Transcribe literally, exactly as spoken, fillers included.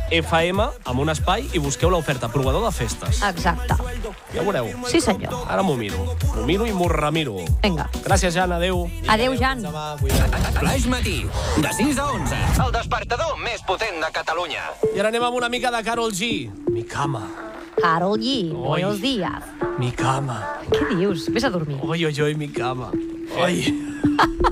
F M amb un espai i busqueu l'oferta provador de festes. Exacte. Ja ho veureu. Sí, senyor. Ara m'ho miro. M'ho miro i m'ho remiro. Vinga. Gràcies, Jan. Adéu. Adéu, Jan. Flaix matí, de sis a onze. El despertador més potent de Catalunya. I ara anem amb una mica de Karol G. Mi cama. Karol G, Oi. buenos días. Mi cama. Què dius? Vés a dormir. Oi, oi, oi, mi cama. Oi.